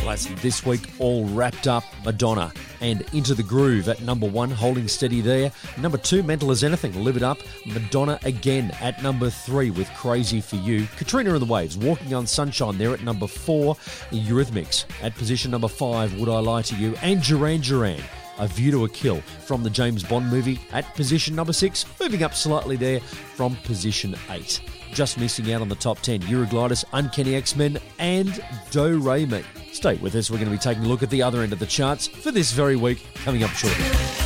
Well, that's this week all wrapped up. Madonna and Into the Groove at number 1, holding steady there. Number 2, Mental as Anything, Live It Up. Madonna again at number 3 with Crazy For You. Katrina and the Waves, Walking on Sunshine there at number 4. Eurythmics at position number 5, Would I Lie to You. And Duran Duran, A View to a Kill from the James Bond movie at position number 6, moving up slightly there from position 8. Just missing out on the top 10, Euroglidus, Uncanny X-Men and Do Re Mi. Stay with us, we're going to be taking a look at the other end of the charts for this very week, coming up shortly.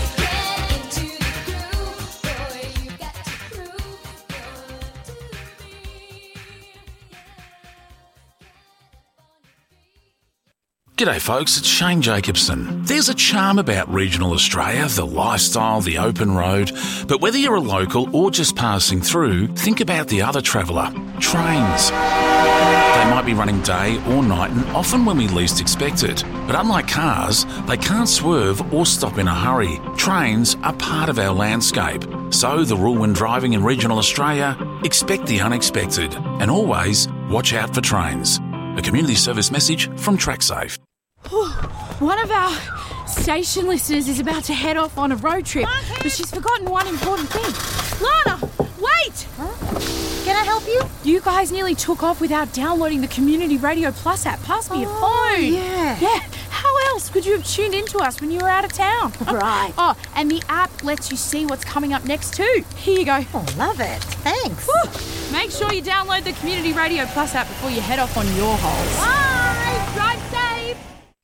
G'day folks, it's Shane Jacobson. There's a charm about regional Australia, the lifestyle, the open road, but whether you're a local or just passing through, think about the other traveller, trains. They might be running day or night and often when we least expect it. But unlike cars, they can't swerve or stop in a hurry. Trains are part of our landscape. So the rule when driving in regional Australia, expect the unexpected and always watch out for trains. A community service message from TrackSafe. One of our station listeners is about to head off on a road trip, but she's forgotten one important thing. Lana, wait! Huh? Can I help you? You guys nearly took off without downloading the Community Radio Plus app. Pass me your phone. Yeah. How else could you have tuned into us when you were out of town? Right. Oh, and the app lets you see what's coming up next too. Here you go. Oh, love it. Thanks. Woo. Make sure you download the Community Radio Plus app before you head off on your holes. Bye. Drive safe.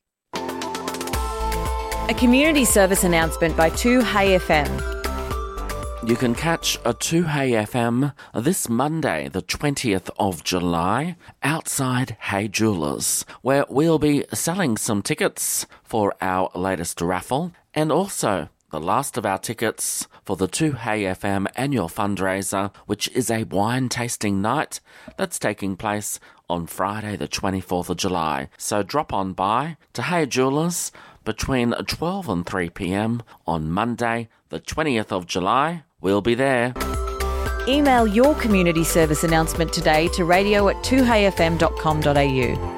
A community service announcement by 2Hey FM. You can catch a 2Hey FM this Monday, the 20th of July, outside Hey Jewelers, where we'll be selling some tickets for our latest raffle and also the last of our tickets for the 2Hey FM annual fundraiser, which is a wine tasting night that's taking place on Friday, the 24th of July. So drop on by to Hey Jewelers between 12 and 3 p.m. on Monday, the 20th of July. We'll be there. Email your community service announcement today to radio@2heyfm.com.au.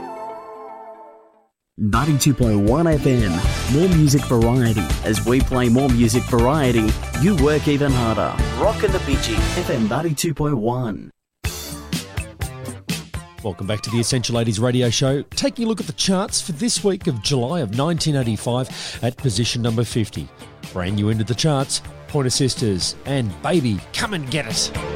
92.1 FM, more music variety. As we play more music variety, you work even harder. Rockin' the Beachy, FM 92.1. Welcome back to the Essential 80s radio show, taking a look at the charts for this week of July of 1985 at position number 50. Brand new into the charts, Pointer Sisters and Baby, Come and Get It.